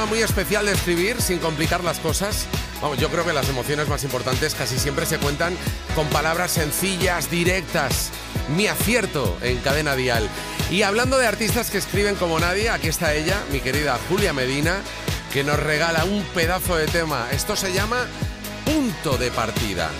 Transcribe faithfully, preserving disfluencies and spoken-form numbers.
Muy especial de escribir sin complicar las cosas. Vamos, yo creo que las emociones más importantes casi siempre se cuentan con palabras sencillas, directas. Mi acierto en Cadena Dial. Y hablando de artistas que escriben como nadie, aquí está ella, mi querida Julia Medina, que nos regala un pedazo de tema. Esto se llama Punto de Partida.